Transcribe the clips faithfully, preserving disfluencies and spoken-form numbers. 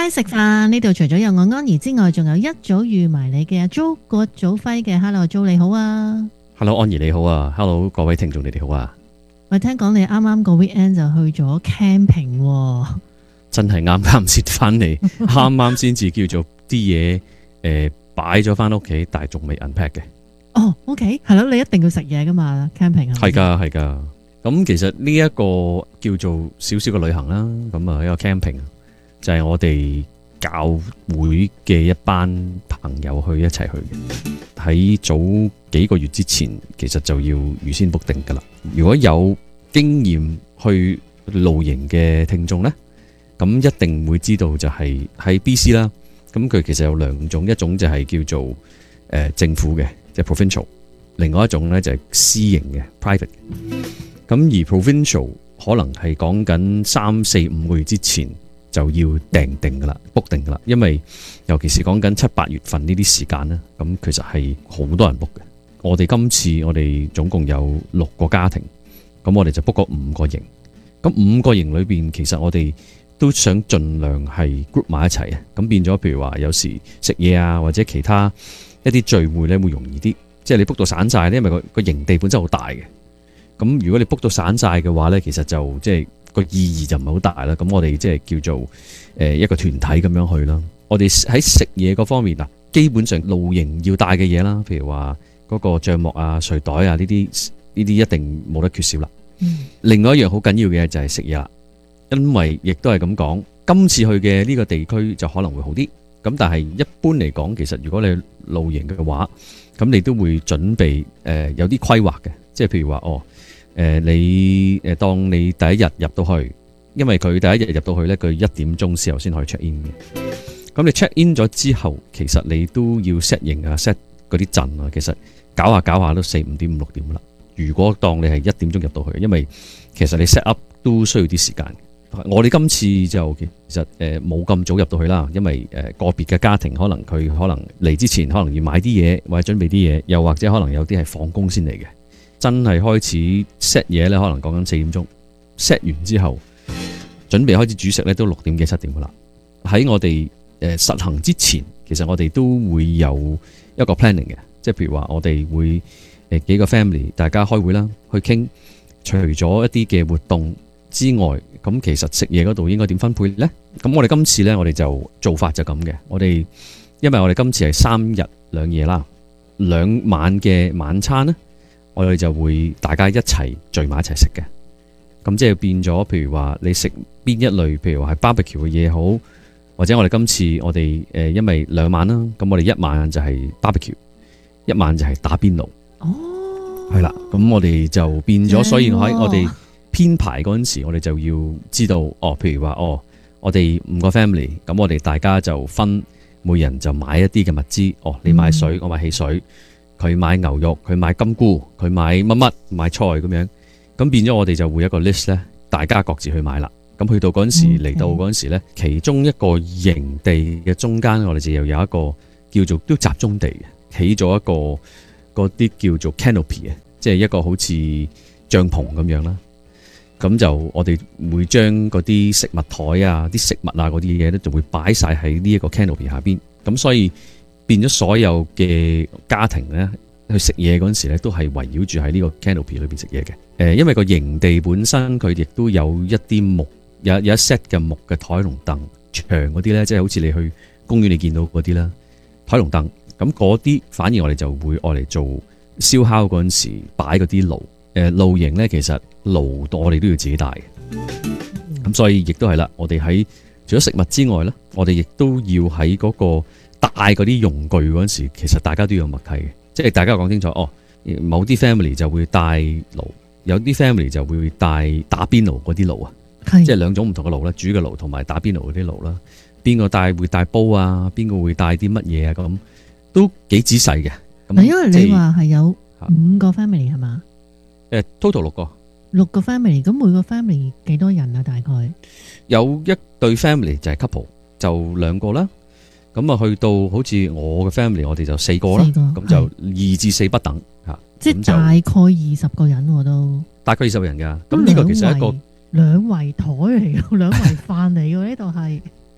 街食飯，呢度除咗有我安怡之外，仲有一早預埋你嘅阿 Jo 郭祖輝嘅。 Hello Jo 你好啊。 Hello 安怡你好啊。 Hello 各位聽眾你哋好啊。 喂，聽講你啱啱個 weekend 就去咗 camping 喎。 真係啱啱先翻嚟，啱啱先至叫做啲嘢誒擺咗翻屋企，但係仲未 unpack 嘅。 哦 OK 係咯，你一定要食嘢噶嘛 camping 係噶係噶。咁其實呢一個叫做少少嘅旅行啦，咁啊一個 camping 就係我哋教會嘅一班朋友去一齊去嘅。喺早幾個月之前，其實就要預先 book 定噶啦。如果有經驗去露營嘅聽眾呢，咁一定會知道就係喺 B C 啦。咁佢其實有兩種，一種就係叫做誒、呃、政府嘅，即係 provincial；另外一種呢就係私營嘅 private。咁而 provincial 可能係講緊三四五個月之前就要訂定噶啦 book 定噶啦，因為尤其是講緊七八月份呢啲時間呢，咁其實係好多人 book 嘅。我哋今次我哋總共有六個家庭，咁我哋就 book 過五個營。咁五個營裏邊，其實我哋都想盡量係 group 埋一齊啊。咁變咗，譬如話有時食嘢啊，或者其他一啲聚會咧，會容易啲。即係你 book 到散晒咧，因為個個營地本身好大嘅。咁如果你 book 到散晒嘅話咧，其實就即係個意義就唔係好大啦。咁我哋即係叫做誒一個團體咁樣去啦。我哋喺食嘢嗰方面嗱，基本上露營要帶嘅嘢啦，譬如話嗰個帳幕啊、睡袋啊呢啲呢啲一定冇得缺少啦。嗯、另外一樣好緊要嘅就係食嘢啦，因為亦都係咁講，今次去嘅呢個地區就可能會好啲。咁但係一般嚟講，其實如果你露營嘅話，咁你都會準備誒、呃、有啲規劃嘅，即係譬如話哦。誒、呃、你誒當你第一日入到去，因為佢第一日入到去咧，佢一點鐘之後先可以 check in 嘅。咁你 check in 咗之後，其實你都要 set 營啊 set 嗰啲陣啊，其實搞下搞下都四五點五六點啦。如果當你係一點鐘入到去，因為其實你 set up 都需要啲時間。我哋今次就其實誒冇咁早入到去啦，因為誒個別嘅家庭可能佢可能嚟之前可能要買啲嘢或者準備啲嘢，又或者可能有啲係放工先嚟嘅。真係開始 set 嘢咧，可能講緊四點鐘 set 完之後，準備開始煮食咧，都六點幾七點噶啦。喺我哋誒實行之前，其實我哋都會有一個 planning 嘅，即係譬如話我哋會誒幾個 family 大家開會啦，去傾除咗一啲嘅活動之外，咁其實食嘢嗰度應該點分配呢？咁我哋今次呢，我哋就做法就咁嘅。我哋因為我哋今次係三日兩夜啦，兩晚嘅晚餐呢，我哋就會大家一齊聚埋一齊食嘅，咁即係變咗，譬如話你食邊一類，譬如話係 barbecue 嘅嘢好，或者我哋今次我哋誒因為兩晚啦，咁我哋一晚就係 barbecue， 一晚就係打邊爐。哦，係啦，咁我哋就變咗，所以喺我哋編排嗰陣時，我哋就要知道，哦，譬如話哦，我哋五個 family，咁我哋大家就分每人就買一啲嘅物資，哦，你買水，嗯、我買汽水。佢買牛肉，佢買金菇，佢買乜乜買菜咁樣，咁變咗我哋就會一個 list 咧，大家各自去買啦。咁去到嗰陣時嚟、okay. 到嗰陣時咧，其中一個營地嘅中間，我哋就又有一個叫做都集中地嘅，起咗一個嗰啲叫做 canopy 嘅，即係一個好似帳篷咁樣啦。咁就我哋會將嗰啲食物台啊、啲食物啊嗰啲嘢咧，就會擺晒喺呢一個 canopy 下邊。咁所以變咗所有嘅家庭咧，去食嘢嗰陣時咧，都係圍繞住喺呢個 canopy 裏邊食嘢嘅。誒，因為個營地本身佢亦都有一啲木，有有一 set 嘅木嘅台龍凳，長嗰啲咧，即係好似你去公園你見到嗰啲啦，台龍凳。咁嗰啲反而我哋就會愛嚟做燒烤嗰陣時擺嗰啲爐。誒，露營咧，其實爐我哋都要自己帶嘅。咁所以亦都係啦，我哋喺除咗食物之外咧，我哋亦都要喺嗰個帶嗰啲用具嗰陣時，其實大家都要有默契嘅，即係大家講清楚哦。某啲 family 就會帶爐，有啲 family 就會帶打邊爐嗰啲爐啊，即係兩種唔同嘅爐啦，煮嘅爐同埋打邊爐嗰啲爐啦。邊個帶會帶煲啊？邊個會帶啲乜嘢啊？咁都幾仔細嘅。 嗱，因為你話係有五個 family 係嘛？ 誒 ，total 六個， 六個 family，咁每個 family 幾多人啊？大概有一對 family 就係 couple，就兩個啦。咁啊，去到好似我嘅 family，我哋就四個啦，咁就二至四不等吓， 即係大概二十個人我都， 大概二十個人噶。咁呢個其實係一個兩圍台嚟嘅，兩圍飯嚟嘅呢度係。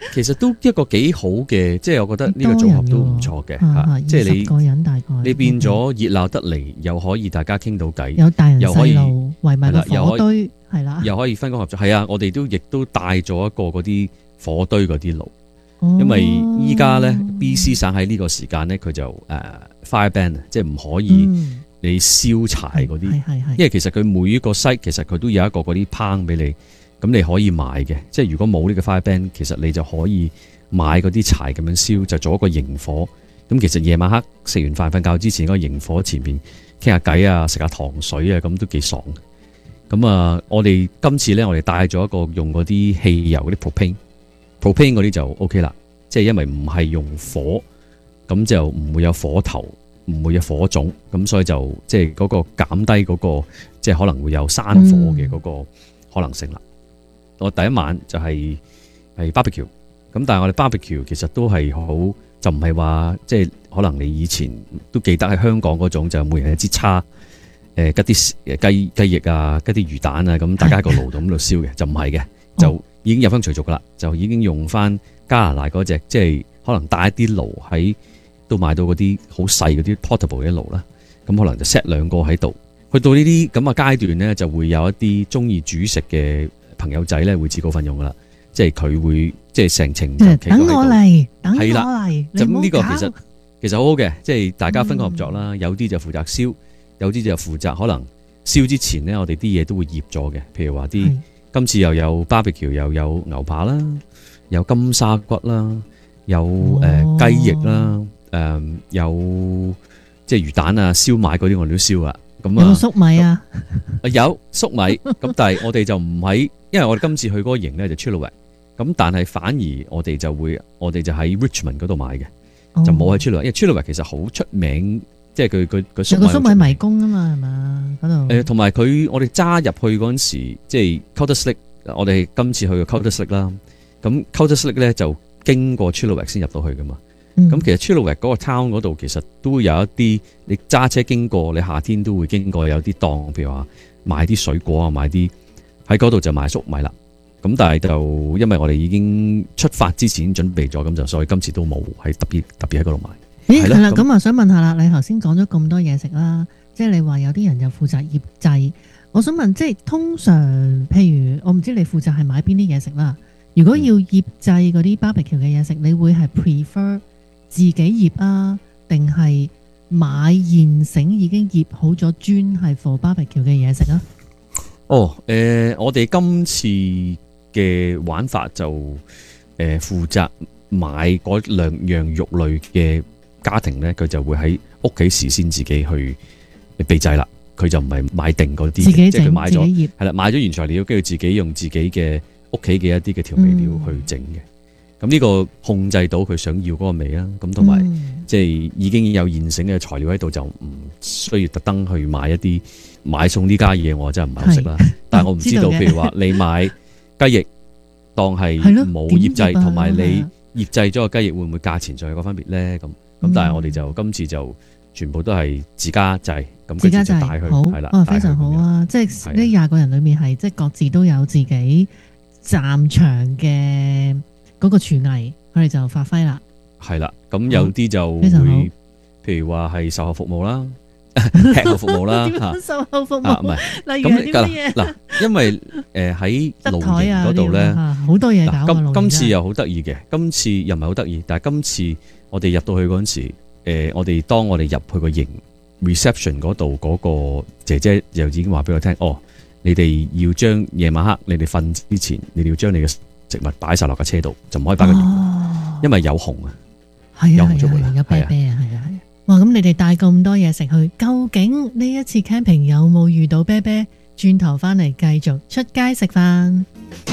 其實都一個幾好嘅，即係我覺得呢個組合都唔錯嘅嚇，即係你個人大概你變咗熱鬧得嚟，又可以大家傾到偈， 有大人又可以細路圍埋個火堆，係啦， 又可以分工合作。係啊，我哋都亦都帶咗一個嗰啲火堆嗰啲爐，因為依家咧 B C 省喺呢個時間咧，佢就誒 fire ban，即係唔可以你燒柴嗰啲，因為其實佢每一個 site 其實佢都有一個嗰啲烹俾你。咁你可以買嘅，即係如果冇呢個 fire ban，其實你就可以買嗰啲柴咁樣燒，就做一個營火。咁其實夜晚黑食完飯瞓覺之前，嗰個營火前面傾下偈啊，食下糖水啊，咁都幾爽。咁啊，我哋今次呢，我哋帶咗一個用嗰啲汽油嗰啲 propane，propane 嗰啲就 OK 啦。即係因為唔係用火，咁就唔會有火頭，唔會有火種，咁所以就即係嗰個減低嗰個即係可能會有山火嘅嗰個可能性啦。我第一晚就係係 barbecue， 咁但係我哋 barbecue 其實都係好，就唔係話即係可能你以前都記得喺香港嗰種，就每人一支叉，誒吉啲雞雞翼啊，吉啲魚蛋啊，咁大家喺個爐度咁度燒嘅，就唔係嘅，就已經入鄉隨俗噶啦，就已經用翻加拿大嗰隻，即係可能帶一啲爐喺都買到嗰啲好細嗰啲 portable 嘅爐啦，咁可能就 set 兩個喺度，去到呢啲咁嘅階段咧，就會有一啲中意煮食嘅朋友仔咧會自告奮勇噶啦，即係佢會即係成程就企喺度， 等我嚟，等我係啦， 嚟， 咁呢個其實其實好好嘅，即係大家分工合作啦。有啲就負責燒，有啲就負責可能燒之前咧，我哋啲嘢都會醃咗嘅。譬如話啲今次又有 barbecue，又有牛扒啦，有金沙骨啦，有誒雞翼啦，誒有即係魚蛋啊、燒賣嗰啲我哋都燒啊。咁啊，有粟米啊， 有粟米，咁但係我哋就唔喺，因為我哋今次去嗰個營咧就 Chilliwack，咁但係反而我哋就會，我哋就喺 Richmond 嗰度買嘅，哦、就冇喺 Chilliwack，因為 Chilliwack 其實好出名，即係佢佢佢粟米。有個粟米迷宮啊嘛，係嘛嗰度？誒，同埋佢我哋揸入去嗰陣時，即係 Coulter Slick，我哋今次去嘅 Coulter Slick 啦，咁 Coulter Slick 咧就經過 Chilliwack 先入到去噶嘛。咁、嗯、其實 Chilliwack 嗰個 town 嗰度其實都會有一啲，你揸車經過，你夏天都會經過有啲檔，譬如話買啲水果啊，買啲喺嗰度就買粟米啦。咁但係就因為我哋已經出發之前準備咗，咁就所以今次都冇係特別特別喺嗰度買。 咦，係啦，咁啊想問下啦，你頭先講咗咁多嘢食啦，即係你話有啲人又負責醃製，我想問即係通常譬如我唔知你負責係買邊啲嘢食啦，如果要醃製嗰啲 barbecue 嘅嘢食，你會係 prefer自己醃啊，定係買現成已經醃好咗專係 for barbecue 嘅嘢食啊？ 哦，誒、呃，我哋今次嘅玩法就誒負責買嗰兩樣肉類嘅家庭咧，佢就會喺屋企事先自己去備製啦。佢就唔係買定嗰啲，即係佢買咗係啦，買咗原材料，跟住自己用自己嘅屋企嘅一啲嘅調味料去整嘅。咁、嗯、呢個控制到佢想要嗰個味啦。咁同埋即係已經有現成嘅材料喺度，就唔需要特登去買一啲買餸呢家嘢，我真係唔係好識啦。但係我唔知道，譬如話你買雞翼當係冇醃製，同埋你醃製咗個雞翼，會唔會價錢上有個分別咧？咁咁，但係我哋就今次就全部都係自家製，咁自家製帶去係啦， 哦，非常好啊！即係呢廿個人裏面係即係各自都有自己擅長嘅嗰個廚藝，佢哋就發揮啦。係啦，咁有啲就會，譬如話係售後服務啦。吃後服務啦，點售後服務？唔係，例如啲乜嘢？嗱，因為誒喺露營嗰度咧，好多嘢搞。今今次又好得意嘅，今次又唔係好得意，但係今次我哋入到去嗰陣時，誒，我哋當我哋入去個營 reception 嗰度，嗰個姐姐又已經話俾我聽，哦，你哋要將夜晚黑你哋瞓之前，你哋要將你嘅食物擺晒落架車度，就唔可以擺個營，因為有熊啊，有熊出沒啊，有啤啤啊，係啊係啊。哇！咁你哋帶咁多嘢食去，究竟呢一次 camping 有冇遇到啤啤？轉頭翻嚟繼續出街食飯。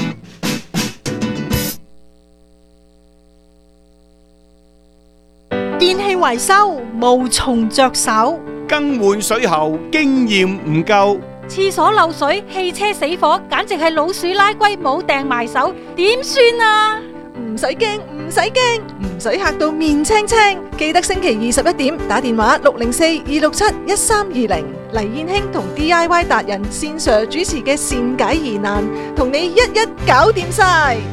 電器維修無從着手， 更換水喉經驗唔夠， 廁所漏水、汽車死火，簡直係老鼠拉龜冇掟埋手，點算啊？ 唔使驚，唔使驚，唔使嚇到面青青。記得星期二十一點打電話六零四二六七一三二零，黎燕卿同 D I Y 達人線上主持嘅善解疑難，同你一一搞掂晒。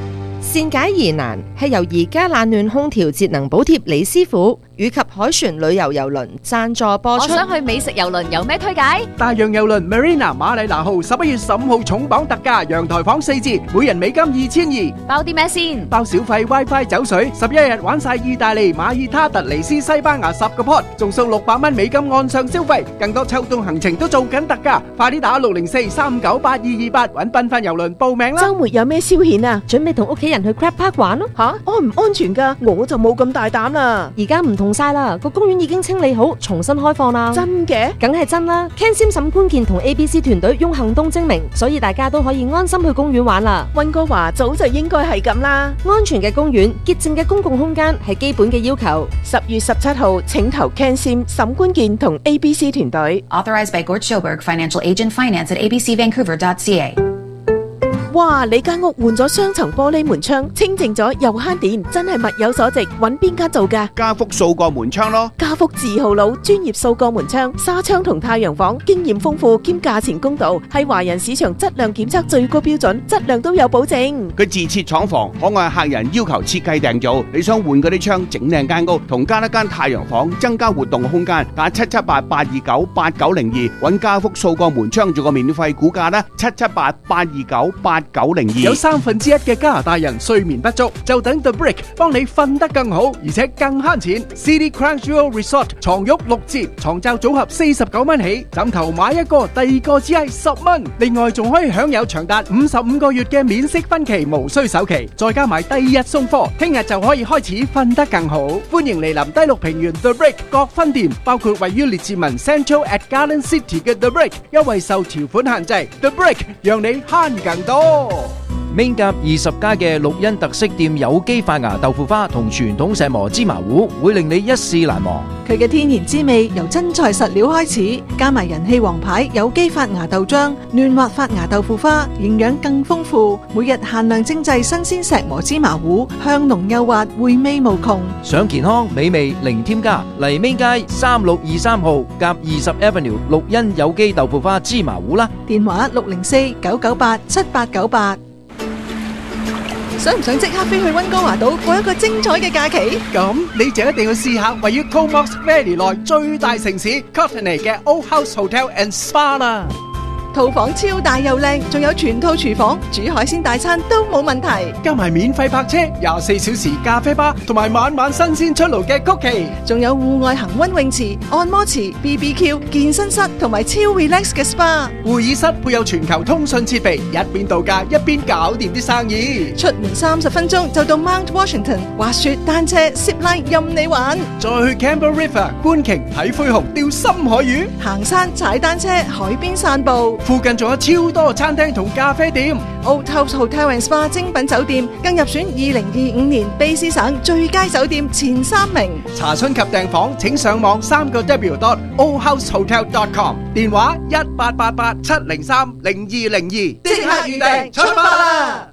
善解疑難係由而家冷暖空調節能補貼李師傅以及海船旅遊郵輪贊助播出。 我想去美食郵輪，有咩推介？ 大洋郵輪 Marina 馬里娜號十一月十五號重磅特價，陽台房四折，每人美金二千二。 包啲咩先？ 包小費、WiFi、酒水，十一日玩晒意大利、馬爾他、突尼斯、西班牙十個 pot， 仲送六百蚊美金岸上消費，更多秋冬行程都做緊特價，快啲打六零四三九八二二八揾繽紛郵輪報名啦！ 周末有咩消遣啊？ 準備同屋企人去 Crab Park 玩咯。 吓，安唔安全噶？我就冇咁大膽啦。 而家唔同晒啦，個公園已經清理好，重新開放啦。 真嘅？ 梗係真啦。Ken Sim 沈官健同 A B C 團隊用行動證明，所以大家都可以安心去公園玩啦。 溫哥華早就應該係咁啦。 安全嘅公園、潔淨嘅公共空間係基本嘅要求。 十月十七號，請投 Ken Sim 沈官健同 A B C 團隊。 Authorized by Gord Schoberg, Financial Agent, Finance at a b c vancouver dot c a。 哇！你間屋換咗雙層玻璃門窗，清淨咗又慳電，真係物有所值。揾邊間做㗎？ 加福掃過門窗咯。 加福字號佬，專業掃過門窗、紗窗同太陽房，經驗豐富兼價錢公道，係華人市場質量檢測最高標準，質量都有保證。 佢自設廠房，可按客人要求設計訂造。你想換嗰啲窗，整靚間屋，同加一間太陽房，增加活動空間，打七七八八二九八九零二，揾加福掃過門窗做個免費估價啦，七七八八二九八九零二。 有三分之一嘅加拿大人睡眠不足，就等 The Brick 幫你瞓得更好，而且更慳錢。City Crown Jewel Resort 床褥六折，床罩組合四十九蚊起，枕頭買一個，第二個只係十蚊。另外仲可以享有長達五十五個月嘅免息分期，無需首期，再加埋第二日送貨，聽日就可以開始瞓得更好。歡迎嚟臨低綠平原 The Brick 各分店，包括位於列治文 Central at Garden City 嘅 The Brick， 優惠受條款限制。The Brick 讓你慳更多。 Main 甲二十家嘅綠茵特色店有機發芽豆腐花同傳統石磨芝麻糊，會令你一試難忘。 佢嘅天然滋味由真材實料開始，加埋人氣王牌有機發芽豆漿、嫩滑發芽豆腐花，營養更豐富。每日限量精製新鮮石磨芝麻糊，香濃幼滑，回味無窮。 想健康美味零添加，嚟 Main 街三六二三號甲二十 Avenue 綠茵有機豆腐花芝麻糊啦。 電話六零四九九八七八九八。想唔想即刻飛去溫哥華島過一個精彩嘅假期？ 咁你就一定要試下位於 Comox Valley 內最大城市 Courtenay 嘅 Old House Hotel and Spa 啦。 套房超大又靚，仲有全套廚房，煮海鮮大餐都冇問題。 加埋免費泊車、廿四小時咖啡吧，同埋晚晚新鮮出爐嘅曲奇， 仲有戶外恒溫泳池、按摩池、B B Q、健身室同埋超 relax 嘅 S P A。 會議室配有全球通訊設備，一邊度假一邊搞掂啲生意。 出門三十分鐘就到 Mount Washington， 滑雪、單車、zip line 任你玩。 再去 Campbell River 觀鯨、睇灰熊、釣深海魚， 行山、踩單車、海邊散步。 附近仲有超多餐廳同咖啡店。 Old House Hotel and Spa 精品酒店更入選二零二五年卑詩省最佳酒店前三名。 查詢及訂房請上網三個 W dot old house hotel dot com， 電話一八八八七零三零二零二，即刻預訂出發啦！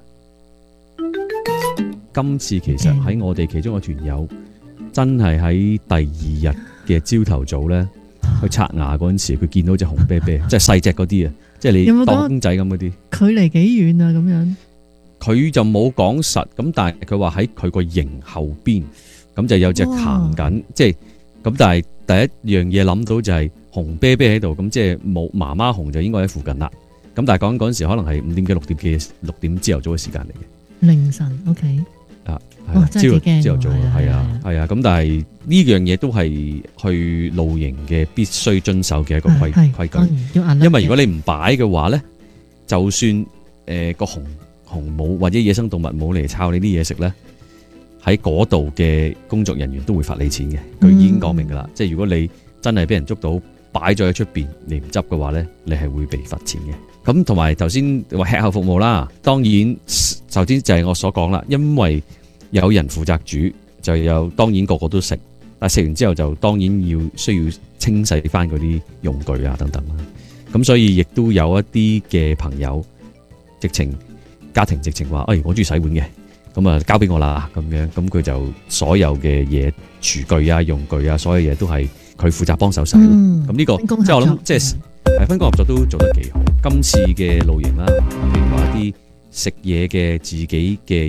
今次其實喺我哋其中個團友真係喺第二日嘅朝頭早咧去刷牙嗰陣時，佢見到隻紅啤啤，即係細隻嗰啲啊，即係你當公仔咁嗰啲。 距離幾遠啊？咁樣佢就冇講實，咁但係佢話喺佢個營後邊，咁就有隻行緊，即係咁。但係第一樣嘢諗到就係紅啤啤喺度，咁即係冇媽媽紅就應該喺附近啦。咁但係講嗰陣時可能係五點幾六點幾六點朝頭早嘅時間嚟嘅。 凌晨 OK 啊， 哇真係幾驚， 朝頭早係啊係啊。咁但係呢樣嘢都係去露營嘅必須遵守嘅一個規規矩，因為如果你唔擺嘅話咧，就算誒個紅紅帽或者野生動物冇嚟抄你啲嘢食咧，喺嗰度嘅工作人員都會罰你錢嘅。佢已經講明噶啦，即係如果你真係俾人捉到擺咗喺出邊你唔執嘅話咧，你係會被罰錢嘅。咁同埋頭先話吃後服務啦，當然首先就係我所講啦，因為有人負責煮，就有當然個個都食，但係食完之後就當然要需要清洗翻嗰啲用具啊等等啦。咁所以亦都有一啲嘅朋友直情家庭直情話，誒、哎、我中意洗碗嘅，咁啊交俾我啦咁樣，咁佢就所有嘅嘢廚具啊用具啊所有嘢都係佢負責幫手洗。咁呢、嗯這個即係我諗即係係分工合作都做得幾好。今次嘅露營啦，譬如話一啲食嘢嘅自己嘅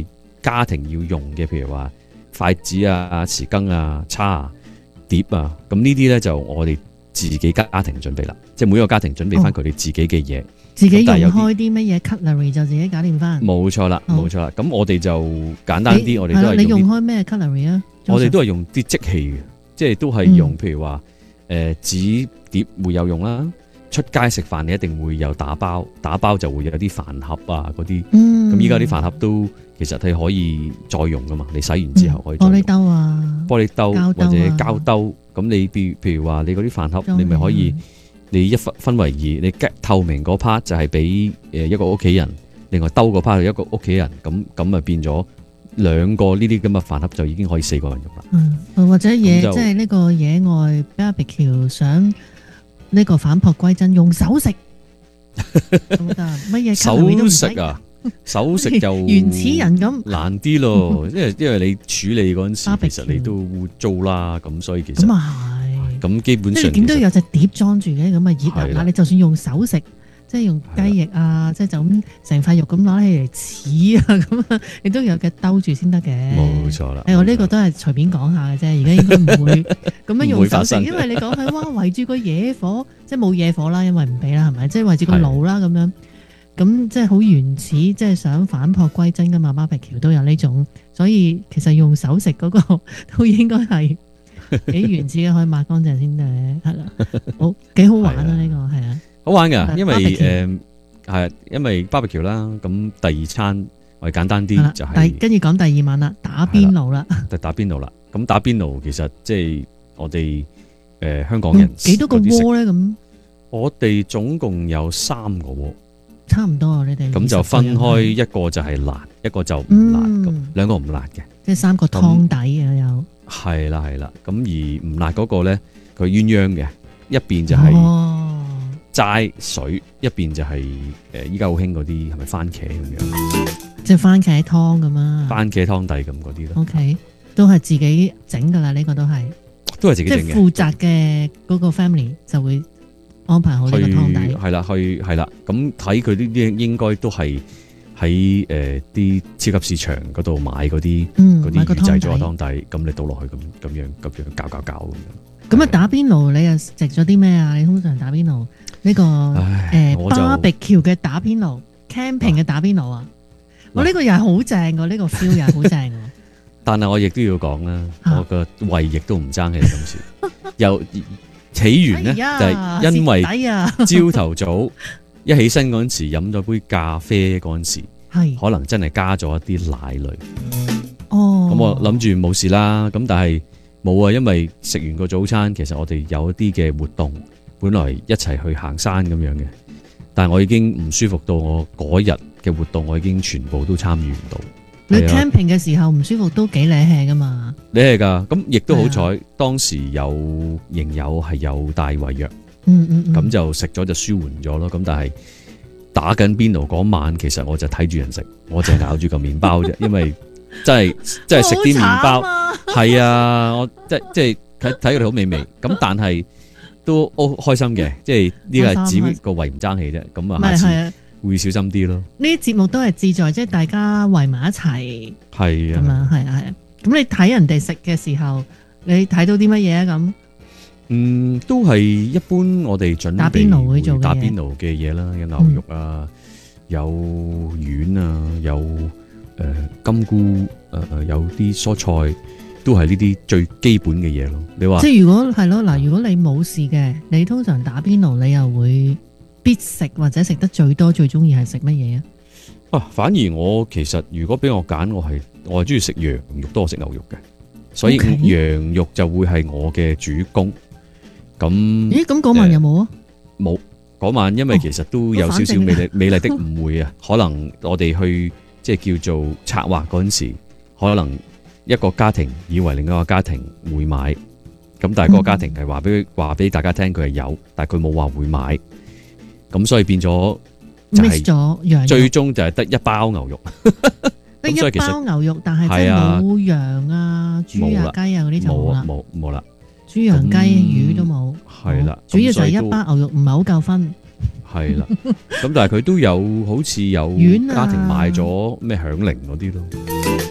家庭要用嘅，譬如話筷子啊、匙羹啊、叉啊、碟啊，咁呢啲咧就我哋自己家庭準備啦，即係每個家庭準備翻佢哋自己嘅嘢。哦自己用開啲乜嘢 cutlery 就自己搞掂翻。冇錯啦，冇錯啦。咁我哋就簡單啲，我哋都係用。 你用開咩 cutlery 啊？ 我哋都係用啲即棄嘅，即係都係用，嗯、譬如話誒紙碟會有用啦。出街食飯你一定會有打包，打包就會有啲飯盒啊嗰啲。咁依家啲飯盒都其實係可以再用噶嘛，你洗完之後可以再用。 玻璃兜啊， 玻璃兜或者膠兜。咁你譬譬如話你嗰啲飯盒，你咪可以。你一分分為二，你透明嗰 part 就係俾誒一個屋企人，另外兜嗰 part 係一個屋企人，咁咁啊變咗兩個呢啲咁嘅飯盒就已經可以四個人用啦。 嗯，或者野即係呢個野外 barbecue 想呢個反璞歸真，用手食得乜嘢？ 手食啊，手食就原始人咁難啲咯，因為因為你處理嗰陣時，其實你都污糟啦，咁所以其實。咁基本上即係點都有隻碟裝住嘅，咁啊熱辣辣，你就算用手食，即係用雞翼啊，即係就咁成塊肉咁攞起嚟黐啊，咁啊，你都有嘅兜住先得嘅。冇錯啦。 誒，我呢個都係隨便講下嘅啫，而家應該唔會咁樣用手食，因為你講起哇圍住個野火，即係冇野火啦，因為唔俾啦，係咪？即係圍住個爐啦咁樣，咁即係好原始，即係想反璞歸真噶嘛。barbecue都有呢種，所以其實用手食嗰個都應該係。幾原始嘅，可以抹乾淨先得，係啦，好幾好玩啊！呢個係啊， 好玩噶，因為誒係因為 barbecue 啦，咁第二餐我哋簡單啲就係跟住講第二晚啦，打邊爐啦， 就打邊爐啦。咁打邊爐其實即係我哋誒香港人幾多個鍋咧？咁我哋總共有三個鍋， 差唔多啊！你哋咁就分開，一個就係辣，一個就唔辣，咁兩個唔辣嘅， 即係三個湯底啊有。 係啦係啦，咁而唔辣嗰個咧，佢鴛鴦嘅，一邊就係齋水，一邊就係誒依家好興嗰啲係咪番茄咁樣？ 即係番茄湯咁啊？ 番茄湯底咁嗰啲咯。 O K，都係自己整噶啦，呢個都係， 都係自己整嘅。 即係負責嘅嗰個 family 就會安排好呢個湯底。 係啦，去係啦，咁睇佢呢啲應該都係。喺誒啲超級市場嗰度買嗰啲嗰啲預製咗嘅湯底，咁你倒落去咁咁樣咁樣攪攪攪咁樣。 咁啊打邊爐你又食咗啲咩啊？你通常打邊爐呢個誒 barbecue 嘅打邊爐 ，camping 嘅打邊爐啊？我呢個又係好正㗎，呢個 feel 又係好正㗎。 但係我亦都要講啦，我個胃亦都唔爭氣今次。又起源咧就係因為朝頭早。一起身嗰陣時飲咗杯咖啡嗰陣時，係可能真係加咗一啲奶類。哦，咁我諗住冇事啦。咁但係冇啊，因為食完個早餐，其實我哋有一啲嘅活動，本來一齊去行山咁樣嘅。但係我已經唔舒服到我嗰日嘅活動，我已經全部都參與唔到。 你 camping 嘅時候唔舒服都幾理氣噶嘛？理氣噶，咁亦都好彩，當時有營友係有帶胃藥。 嗯嗯， 咁就食咗就舒緩咗咯。咁但係打緊邊爐嗰晚，其實我就睇住人食，我就咬住個麵包啫。因為真係真係食啲麵包，係啊，我即即係睇睇佢哋好美味。咁但係都好開心嘅，即係呢個係只個胃唔爭氣啫。咁啊，下次會小心啲咯。 呢啲節目都係志在即係大家圍埋一齊， 係啊， 咁啊，係啊，係啊。咁你睇人哋食嘅時候，你睇到啲乜嘢啊？咁嗯，都係一般我哋準備打邊爐會做嘅嘢， 打邊爐嘅嘢啦，有牛肉啊，嗯、有丸啊，有誒、呃、金菇，誒、呃、有啲蔬菜，都係呢啲最基本嘅嘢咯。你話即係如果係咯嗱，如果你冇事嘅，你通常打邊爐你又會必食或者食得最多最中意係食乜嘢啊？ 啊，反而我其實如果俾我揀，我係我係中意食羊肉多過食牛肉嘅，所以羊肉就會係我嘅主攻。咁咦？咁嗰晚有冇啊？ 冇，嗰晚因為其實都有少少美麗、哦、美麗的誤會啊。可能我哋去即係叫做策劃嗰陣時，可能一個家庭以為另一個家庭會買，咁但係嗰個家庭係話俾話俾大家聽佢係有，但係佢冇話會買，咁所以變咗就係最終就係得一包牛肉， 得一包牛肉，但係真係冇羊啊、豬啊、雞啊嗰啲就冇啦， 冇冇啦。 豬羊雞魚都冇， 係啦， 主要就係一包牛肉唔係好夠分， 係啦。咁但係佢都有好似有家庭買咗咩響鈴嗰啲咯。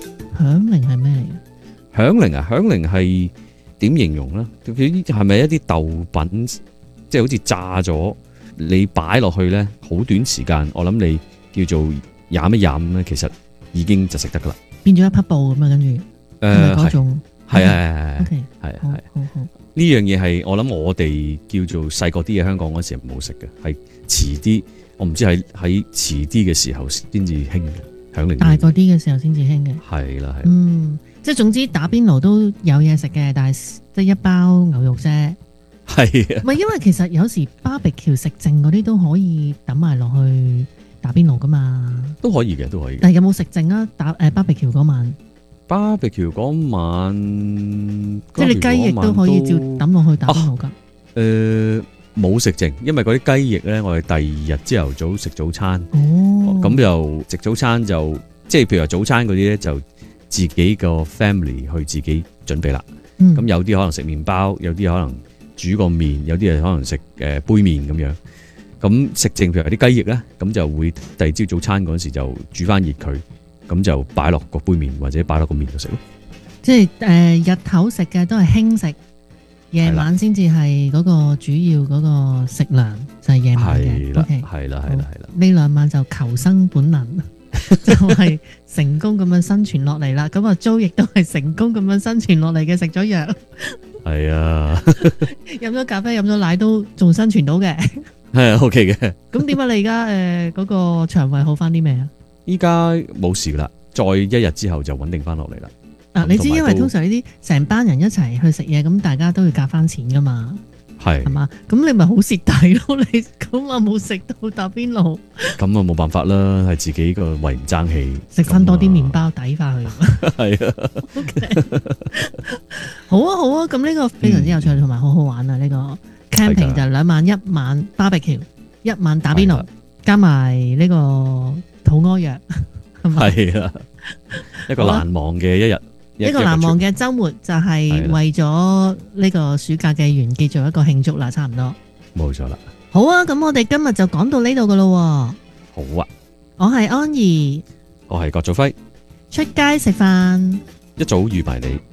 響鈴係咩嚟嘅？ 響鈴啊，響鈴係點形容咧？佢係咪一啲豆品，即係好似炸咗，你擺落去咧，好短時間，我諗你叫做飲一飲咧，其實已經就食得噶啦。 變咗一匹布咁啊，跟住誒嗰種係係係係係係好好呢樣嘢係我諗我哋叫做細個啲嘅香港嗰時冇食嘅，係遲啲，我唔知喺喺遲啲嘅時候先至興嘅。響鈴大個啲嘅時候先至興嘅， 係啦係。 嗯，即係總之打邊爐都有嘢食嘅，但係即係一包牛肉啫。 係啊， 唔係因為其實有時 barbecue 食剩嗰啲都可以抌埋落去打邊爐噶嘛， 都可以嘅，都可以。 但係有冇食剩啊？打誒 barbecue 嗰晚 ，barbecue 嗰晚， 即係你雞翼都可以照抌落去打邊爐噶。 誒，冇食剩，因為嗰啲雞翼咧，我哋第二日朝頭早食早餐。 哦， 咁就食早餐就即係譬如話早餐嗰啲咧，就自己個 family 去自己準備啦。咁、嗯、有啲可能食麵包，有啲可能煮個麵，有啲係可能食誒杯麵咁樣。咁食剩譬如啲雞翼咧，咁就會第二朝早餐嗰時就煮翻熱佢，咁就擺落個杯麵或者擺落個麵度食咯。即係誒、呃、日頭食嘅都係輕食，夜晚先至係嗰個主要嗰個食糧，就係、是、夜晚嘅。 係啦，係啦，係啦，係啦。 呢兩晚就求生本能，就係成功咁樣生存落嚟啦。咁啊，Jo亦都係成功咁樣生存落嚟嘅，食咗藥。係啊，飲咗咖啡、飲咗奶都仲生存到嘅。係啊 ，OK 嘅。咁點解你而家誒嗰個腸胃好翻啲未啊？依家冇事啦，再一日之後就穩定翻落嚟啦。啊，你知因為通常呢啲成班人一齊去食嘢，咁大家都要夾翻錢噶嘛。係係嘛，咁你咪好蝕底咯。你咁啊冇食到打邊爐，咁啊冇辦法啦，係自己個胃唔爭氣，食翻多啲麵包抵翻去。係啊，OK，好啊好啊，咁呢個非常之有趣，同埋好好玩啊！呢個 camping 就兩晚一晚 barbecue，一晚打邊爐，加埋呢個肚屙藥，係咪？係啊，一個難忘嘅一日。一個難忘嘅週末就係為咗呢個暑假嘅完結做一個慶祝啦，差唔多。冇錯啦。好啊，咁我哋今日就講到呢度噶咯。好啊。我係安怡，我係郭祖輝。出街食飯，一早預埋你。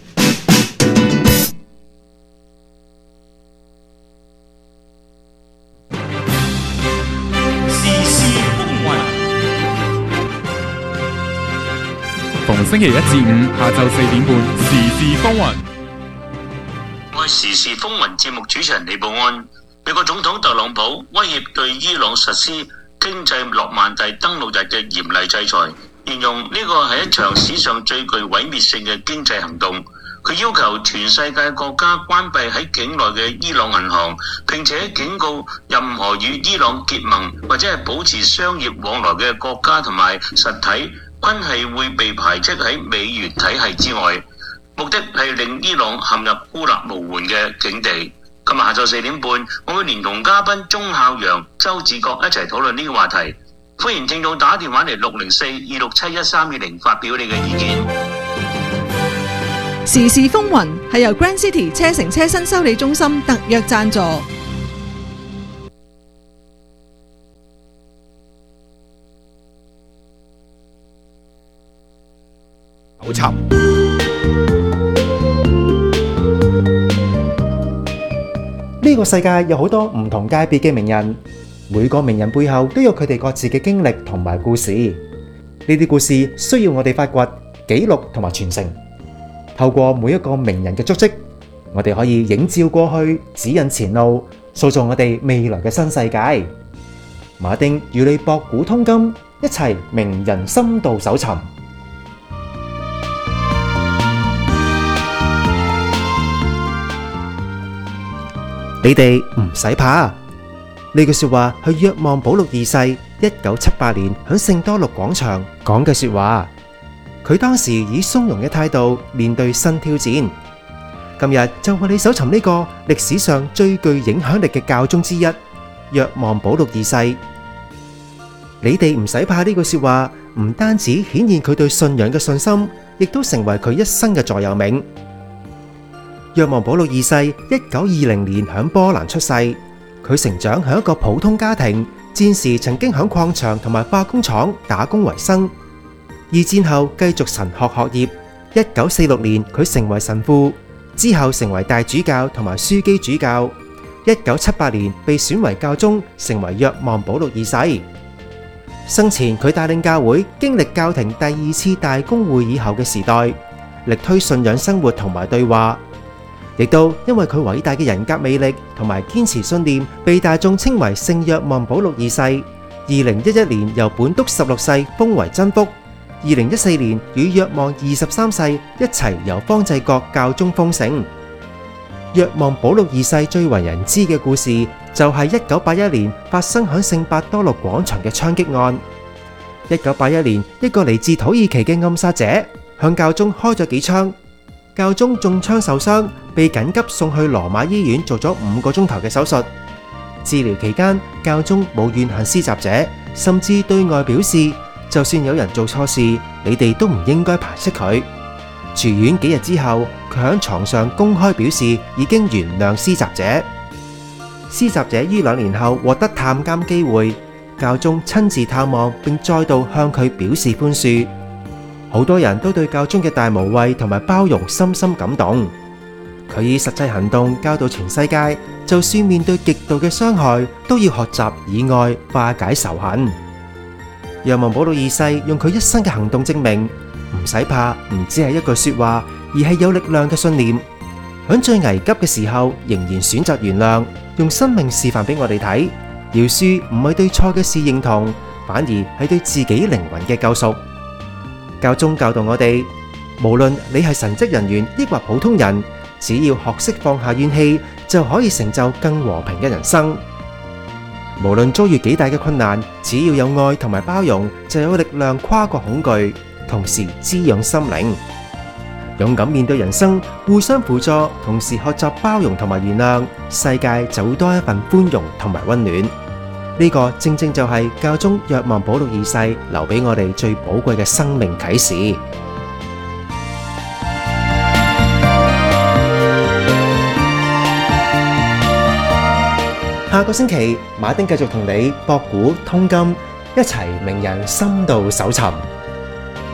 逢星期一至五下晝四點半，時事風雲。 我係時事風雲節目主持人李寶安。美國總統特朗普威脅對伊朗實施經濟諾曼第登陸日嘅嚴厲制裁，形容呢個係一場史上最具毀滅性嘅經濟行動。佢要求全世界國家關閉喺境內嘅伊朗銀行，並且警告任何與伊朗結盟或者係保持商業往來嘅國家同埋實體，均係會被排斥喺美元體系之外，目的係令伊朗陷入孤立無援嘅境地。今日下晝四點半，我會連同嘉賓鐘孝陽、周志國一齊討論呢個話題。歡迎聽眾打電話嚟六零四二六七一三二零發表你嘅意見。 時事風雲係由 Grand City 車城車新修理中心特約贊助。 好沉。 呢個世界有好多唔同界別嘅名人，每個名人背後都有佢哋各自嘅經歷同埋故事。呢啲故事需要我哋發掘、記錄同埋傳承。透過每一個名人嘅足跡，我哋可以映照過去，指引前路，塑造我哋未來嘅新世界。馬丁與你博古通今，一齊名人深度搜尋。你哋唔使怕，呢句說話係若望保祿二世一九七八年響聖多祿廣場講嘅說話。佢當時以從容嘅態度面對新挑戰。今日就為你搜尋呢個歷史上最具影響力嘅教宗之一，若望保祿二世。你哋唔使怕呢句說話，唔單止顯現佢對信仰嘅信心，亦都成為佢一生嘅座右銘。若望保祿二世一九二零年響波蘭出世，佢成長響一個普通家庭，戰時曾經響礦場同埋化工廠打工為生。二戰後繼續神學學業， 一九四六年佢成為神父，之後成為大主教同埋樞機主教。一九七八年被選為教宗，成為若望保祿二世。生前佢帶領教會經歷教廷第二次大公會議後嘅時代，力推信仰生活同埋對話，亦都因為佢偉大嘅人格魅力同埋堅持信念，被大眾稱為聖若望保祿二世。二零一一年由本篤十六世封為真福，二零一四年與若望二十三世一齊由方濟各教宗封聖。若望保祿二世最為人知嘅故事，就係一九八一年發生喺聖伯多祿廣場嘅槍擊案。一九八一年，一個嚟自土耳其嘅暗殺者向教宗開咗幾槍，教宗中槍受傷，被緊急送去羅馬醫院做咗五個鐘頭嘅手術。治療期間，教宗冇怨恨施襲者，甚至對外表示，就算有人做錯事，你哋都唔應該排斥佢。住院幾日之後，佢喺床上公開表示已經原諒施襲者。施襲者於兩年後獲得探監機會，教宗親自探望並再度向佢表示寬恕。好多人都對教宗嘅大無畏同埋包容深深感動。佢以實際行動教導全世界，就算面對極度嘅傷害，都要學習以愛化解仇恨。若望保祿二世用佢一生嘅行動證明，唔使怕，唔只係一句說話，而係有力量嘅信念。喺最危急嘅時候，仍然選擇原諒，用生命示範俾我哋睇。饒恕唔係對錯嘅事認同，反而係對自己靈魂嘅救贖。教宗教導我哋，無論你係神職人員抑或普通人，只要學識放下怨氣，就可以成就更和平嘅人生。無論遭遇幾大嘅困難，只要有愛同埋包容，就有力量跨過恐懼，同時滋養心靈。勇敢面對人生，互相輔助，同時學習包容同埋原諒，世界就會多一份寬容同埋溫暖。呢個正正就係教宗若望保祿二世留俾我哋最寶貴嘅生命啟示。下個星期，馬丁繼續同你博古通今，一齊名人深度搜尋。